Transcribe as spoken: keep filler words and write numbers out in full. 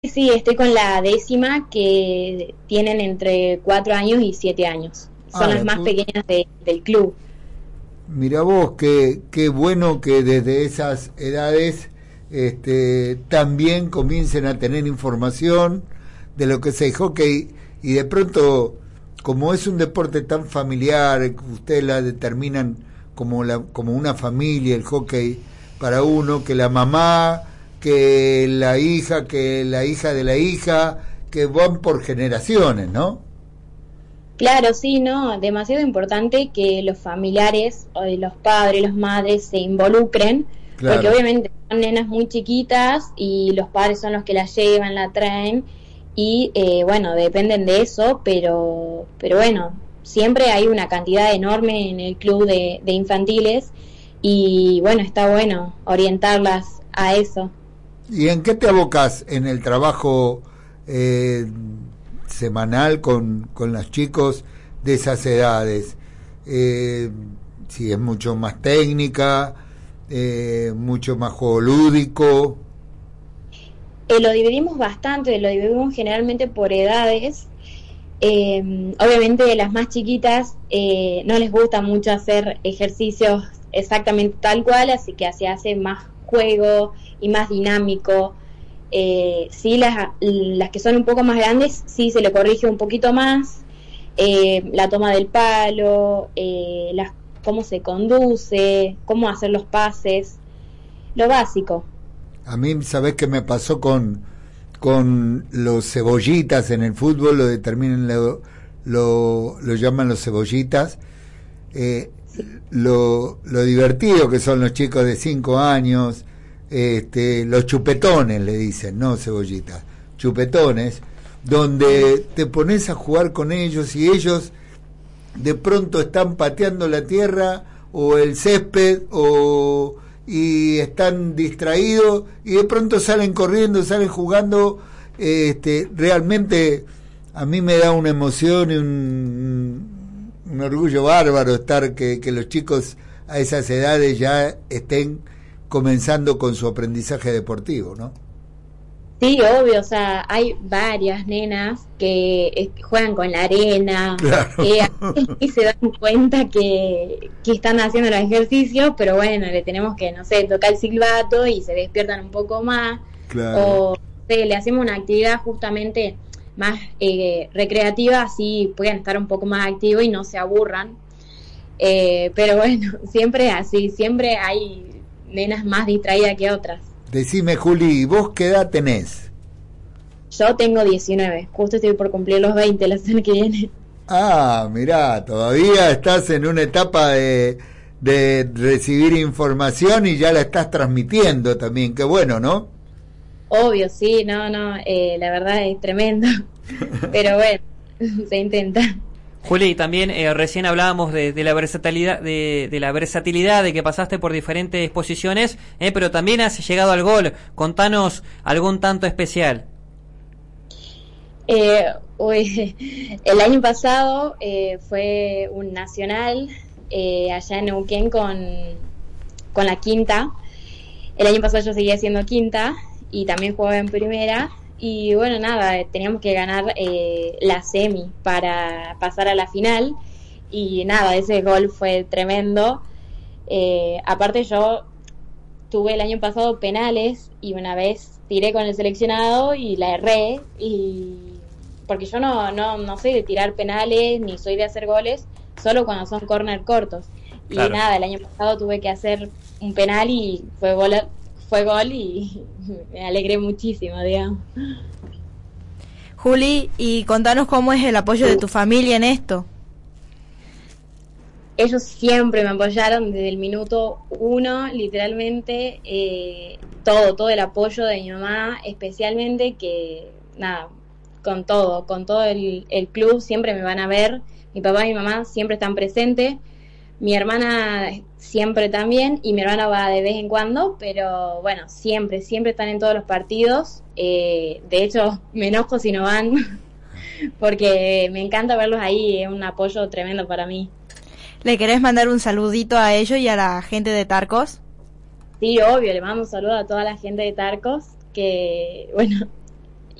Sí, estoy con la décima, que tienen entre cuatro años y siete años. Son Ah, las la más tu... pequeñas de- del club. Mira vos, qué, qué bueno que desde esas edades este, también comiencen a tener información de lo que es el hockey y de pronto, como es un deporte tan familiar, ustedes la determinan como, la, como una familia, el hockey para uno, que la mamá, que la hija, que la hija de la hija, que van por generaciones, ¿no? Claro, sí, ¿no? Demasiado importante que los familiares, o de los padres, las madres, se involucren, porque Claro. obviamente son nenas muy chiquitas y los padres son los que la llevan, la traen, y eh, bueno, dependen de eso, pero, pero bueno, siempre hay una cantidad enorme en el club de, de infantiles, y bueno, está bueno orientarlas a eso. ¿Y en qué te abocas en el trabajo eh, semanal con, con los chicos de esas edades? Eh, si es mucho más técnica, eh, mucho más juego lúdico. Eh, lo dividimos bastante, lo dividimos generalmente por edades. Eh, obviamente las más chiquitas eh, no les gusta mucho hacer ejercicios exactamente tal cual, así que se hace más juego y más dinámico. Eh, sí, las, las que son un poco más grandes, sí se le corrige un poquito más, eh, la toma del palo, eh, las, cómo se conduce, cómo hacer los pases, lo básico. A mí, ¿sabés qué me pasó con, con los cebollitas en el fútbol? Lo determinan, lo, lo, lo llaman los cebollitas. Eh, lo, lo divertido que son los chicos de cinco años, este, los chupetones le dicen, no cebollitas, chupetones, donde te pones a jugar con ellos y ellos de pronto están pateando la tierra o el césped o y están distraídos y de pronto salen corriendo, salen jugando. Este, realmente a mí me da una emoción y un, un orgullo bárbaro estar que, que los chicos a esas edades ya estén comenzando con su aprendizaje deportivo, ¿no? Sí, obvio, o sea, hay varias nenas que eh, juegan con la arena, Claro. que y se dan cuenta que, que están haciendo el ejercicio, pero bueno, le tenemos que, no sé, tocar el silbato y se despiertan un poco más, Claro. o sí, le hacemos una actividad justamente más eh, recreativa, así pueden estar un poco más activos y no se aburran. Eh, pero bueno, siempre es así, siempre hay nenas más distraídas que otras. Decime, Juli, ¿vos qué edad tenés? Yo tengo diecinueve, justo estoy por cumplir los veinte la semana que viene. Ah, mirá, todavía estás en una etapa de, de recibir información y ya la estás transmitiendo también, qué bueno, ¿no? Obvio, sí, no, no, eh, la verdad es tremendo, pero bueno, se intenta. Juli, también eh, recién hablábamos de, de la versatilidad, de, de la versatilidad, de que pasaste por diferentes posiciones, eh, pero también has llegado al gol. Contanos algún tanto especial. Eh, uy, el año pasado eh, fue un nacional eh, allá en Neuquén con, con la quinta. El año pasado yo seguía siendo quinta y también jugaba en primera. Y bueno, nada, teníamos que ganar eh, la semi para pasar a la final. Y nada, ese gol fue tremendo. Eh, aparte yo tuve el año pasado penales y una vez tiré con el seleccionado y la erré. Y porque yo no, no, no soy de tirar penales ni soy de hacer goles, solo cuando son córner cortos. Claro. Y nada, el año pasado tuve que hacer un penal y fue gol, fue gol y me alegré muchísimo, digamos. Juli, y contanos cómo es el apoyo de tu familia en esto. Ellos siempre me apoyaron desde el minuto uno, literalmente, eh, todo, todo el apoyo de mi mamá, especialmente que, nada, con todo, con todo el, el club siempre me van a ver, mi papá y mi mamá siempre están presentes, mi hermana siempre también, y mi hermana va de vez en cuando, pero bueno, siempre, siempre están en todos los partidos. Eh, de hecho, me enojo si no van, porque me encanta verlos ahí, es un apoyo tremendo para mí. ¿Le querés mandar un saludito a ellos y a la gente de Tarcos? Sí, obvio, le mando un saludo a toda la gente de Tarcos, que bueno,